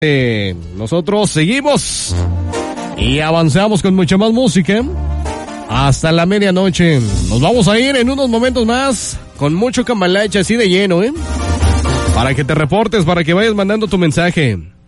Nosotros seguimos y avanzamos con mucha más música hasta la medianoche. Nos vamos a ir en unos momentos más con mucho cambalache así de lleno, para que te reportes, para que vayas mandando tu mensaje.